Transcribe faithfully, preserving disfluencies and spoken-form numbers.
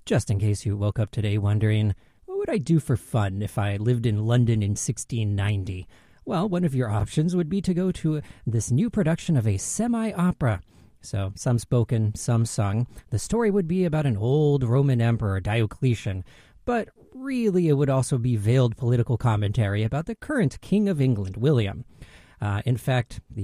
Just in case you woke up today wondering, what would I do for fun if I lived in London in sixteen ninety? Well, one of your options would be to go to this new production of a semi-opera. So, some spoken, some sung. The story would be about an old Roman emperor, Diocletian, but really it would also be veiled political commentary about the current King of England, William. Uh, in fact, the